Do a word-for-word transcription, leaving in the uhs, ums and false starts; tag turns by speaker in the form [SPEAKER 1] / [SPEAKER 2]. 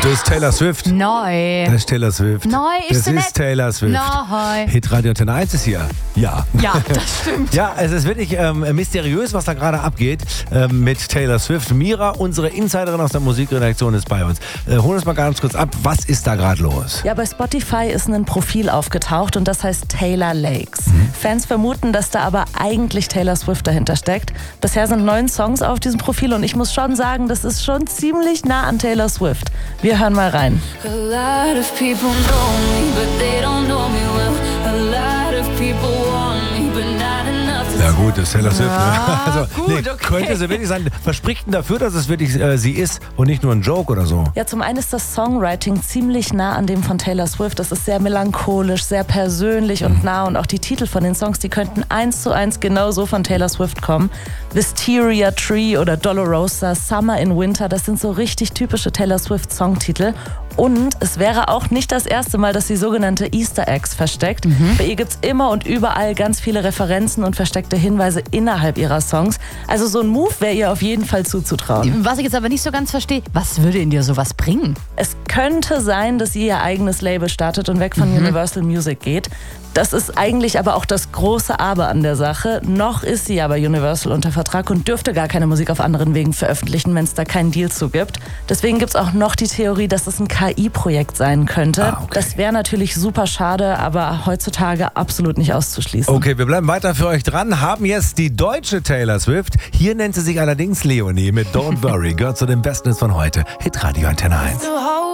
[SPEAKER 1] Das ist Taylor Swift.
[SPEAKER 2] Neu.
[SPEAKER 1] Das ist Taylor Swift.
[SPEAKER 2] Neu ist
[SPEAKER 1] Das
[SPEAKER 2] sie
[SPEAKER 1] ist
[SPEAKER 2] nicht.
[SPEAKER 1] Taylor Swift.
[SPEAKER 2] Neu.
[SPEAKER 1] Hitradio Antenne eins ist hier. Ja.
[SPEAKER 2] Ja, das stimmt.
[SPEAKER 1] Ja, es ist wirklich ähm, mysteriös, was da gerade abgeht ähm, mit Taylor Swift. Mira, unsere Insiderin aus der Musikredaktion, ist bei uns. Äh, hol uns mal ganz kurz ab, was ist da gerade los?
[SPEAKER 3] Ja, bei Spotify ist ein Profil aufgetaucht und das heißt Taylor Lakes. Mhm. Fans vermuten, dass da aber eigentlich Taylor Swift dahinter steckt. Bisher sind neun Songs auf diesem Profil und ich muss schon sagen, das ist schon ziemlich nah an Taylor Swift. Wir hören mal rein.
[SPEAKER 4] A lot of people know me, but they don't know me well. A lot of people want me, but not enough to
[SPEAKER 1] Ja gut, das ist Taylor Swift.
[SPEAKER 2] Ja,
[SPEAKER 1] Ne? Also,
[SPEAKER 2] gut,
[SPEAKER 1] nee,
[SPEAKER 2] okay.
[SPEAKER 1] könnte sie wirklich sein. Was spricht denn dafür, dass es wirklich äh, sie ist und nicht nur ein Joke oder so?
[SPEAKER 3] Ja, zum einen ist das Songwriting ziemlich nah an dem von Taylor Swift. Das ist sehr melancholisch, sehr persönlich und nah und auch die Titel von den Songs, die könnten eins zu eins genauso von Taylor Swift kommen. Wisteria Tree oder Dolorosa, Summer in Winter, das sind so richtig typische Taylor Swift Songtitel. Und es wäre auch nicht das erste Mal, dass sie sogenannte Easter Eggs versteckt. Mhm. Bei ihr gibt's immer und überall ganz viele Referenzen und versteckte Hinweise innerhalb ihrer Songs. Also so ein Move wäre ihr auf jeden Fall zuzutrauen.
[SPEAKER 2] Was ich jetzt aber nicht so ganz verstehe, was würde in dir sowas bringen?
[SPEAKER 3] Es könnte sein, dass sie ihr eigenes Label startet und weg von mhm. Universal Music geht. Das ist eigentlich aber auch das große Aber an der Sache. Noch ist sie aber Universal unter Vertrag und dürfte gar keine Musik auf anderen Wegen veröffentlichen, wenn es da keinen Deal zu gibt. Deswegen gibt es auch noch die Theorie, dass es ein K I-Projekt sein könnte.
[SPEAKER 1] Ah, okay.
[SPEAKER 3] Das wäre natürlich super schade, aber heutzutage absolut nicht auszuschließen.
[SPEAKER 1] Okay, wir bleiben weiter für euch dran, haben jetzt die deutsche Taylor Swift. Hier nennt sie sich allerdings Leonie mit Don't Worry, gehört zu den Besten von heute. Hitradio Antenne eins.